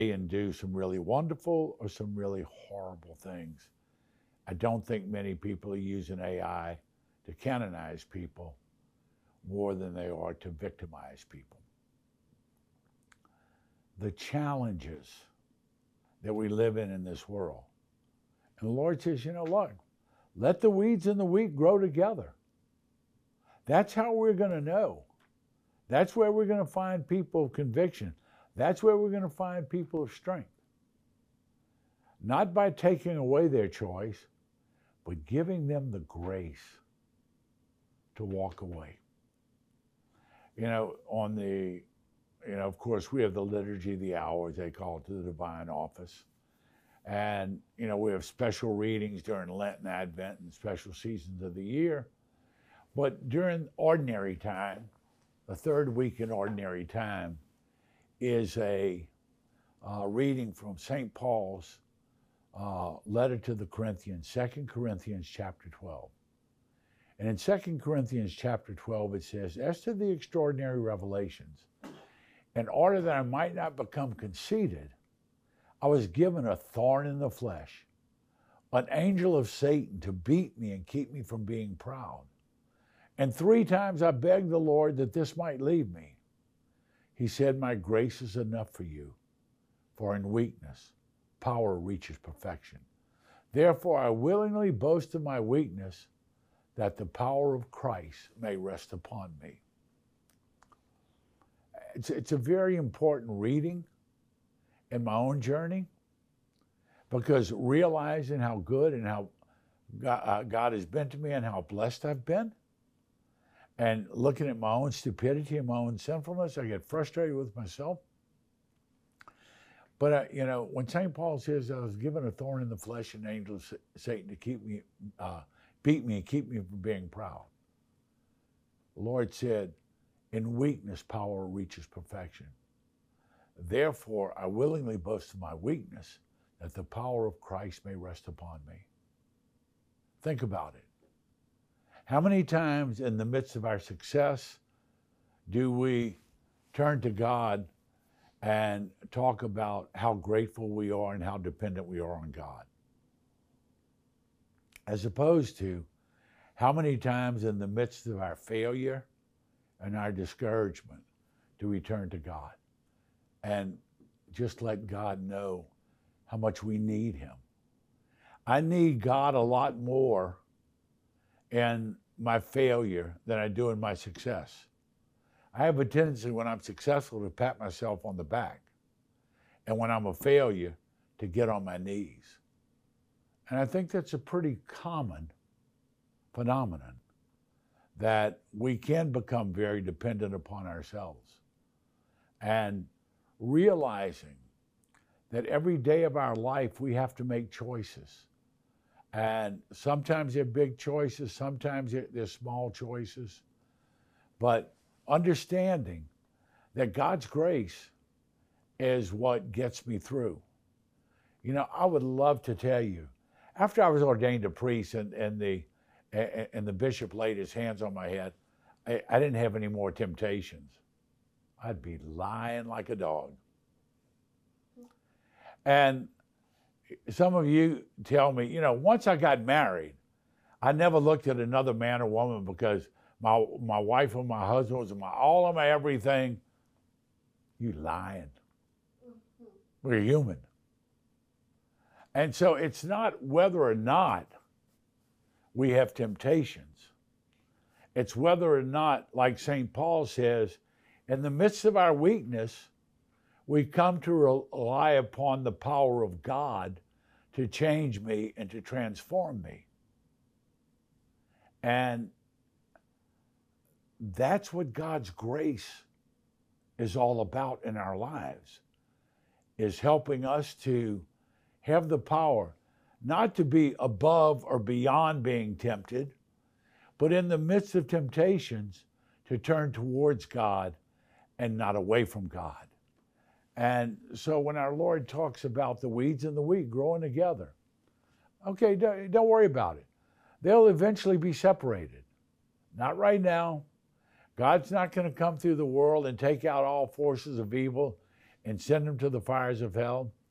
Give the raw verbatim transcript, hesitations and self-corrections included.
and do some really wonderful or some really horrible things. I don't think many people are using A I to canonize people more than they are to victimize people. The challenges that we live in in this world. And the Lord says, you know, look, let the weeds and the wheat grow together. That's how we're going to know. That's where we're going to find people of conviction. That's where we're going to find people of strength. Not by taking away their choice, but giving them the grace to walk away. You know, on the, you know, of course, we have the liturgy of the hours, they call it, to the divine office. And, you know, we have special readings during Lent and Advent and special seasons of the year. But during ordinary time, the third week in ordinary time is a uh, reading from Saint Paul's uh, letter to the Corinthians, Second Corinthians chapter twelve. And in Second Corinthians chapter twelve, it says, as to the extraordinary revelations, in order that I might not become conceited, I was given a thorn in the flesh, an angel of Satan to beat me and keep me from being proud. And three times I begged the Lord that this might leave me. He said, my grace is enough for you, for in weakness, power reaches perfection. Therefore, I willingly boast of my weakness, that the power of Christ may rest upon me. It's, it's a very important reading in my own journey, because realizing how good and how God, uh, God has been to me and how blessed I've been, and looking at my own stupidity and my own sinfulness, I get frustrated with myself. But, uh, you know, when Saint Paul says, I was given a thorn in the flesh, an angel of Satan to keep me, uh, beat me and keep me from being proud. The Lord said, in weakness, power reaches perfection. Therefore, I willingly boast of my weakness, that the power of Christ may rest upon me. Think about it. How many times in the midst of our success do we turn to God and talk about how grateful we are and how dependent we are on God? As opposed to how many times in the midst of our failure and our discouragement do we turn to God and just let God know how much we need him. I need God a lot more in my failure than I do in my success. I have a tendency when I'm successful to pat myself on the back, and when I'm a failure to get on my knees. And I think that's a pretty common phenomenon, that we can become very dependent upon ourselves. And realizing that every day of our life we have to make choices. And sometimes they're big choices, sometimes they're small choices. But understanding that God's grace is what gets me through. You know, I would love to tell you, after I was ordained a priest and, and, the, and the bishop laid his hands on my head, I, I didn't have any more temptations. I'd be lying like a dog. And some of you tell me, you know, once I got married, I never looked at another man or woman because my my wife or my husband was my all of my everything. You lying. We're human. And so it's not whether or not we have temptations. It's whether or not, like Saint Paul says, in the midst of our weakness, we come to rely upon the power of God to change me and to transform me. And that's what God's grace is all about in our lives, is helping us to have the power not to be above or beyond being tempted, but in the midst of temptations to turn towards God and not away from God. And so when our Lord talks about the weeds and the wheat growing together, okay, don't, don't worry about it. They'll eventually be separated. Not right now. God's not going to come through the world and take out all forces of evil and send them to the fires of hell,